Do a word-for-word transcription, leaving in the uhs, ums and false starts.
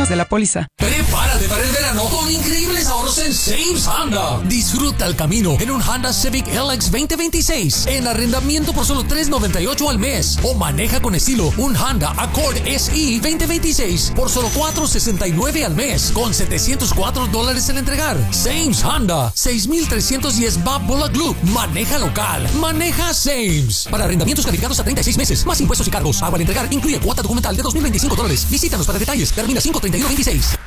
términos de la póliza. Prepárate para el verano con increíbles ahorros en Sames Honda. Disfruta el camino en un Honda Civic L X veinte veintiséis en arrendamiento por solo tres noventa y ocho al mes. O maneja con estilo un Honda Accord S E veinte veintiséis por solo cuatro sesenta y nueve al mes con setecientos cuatro dólares en entregar. Sames Honda, seis mil trescientos diez Bob Bullock Loop. Maneja local. Maneja Sames. Para arrendamientos calificados a treinta y seis meses, más impuestos y cargos. Agua al entregar incluye cuota documental de dos mil veinticinco dólares. Visítanos para detalles. Termina cinco treinta y uno veintiséis.